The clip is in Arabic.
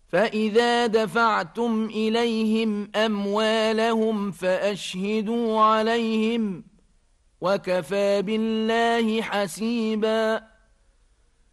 فإذا دفعتم إليهم أموالهم فأشهدوا عليهم وكفى بالله حسيبا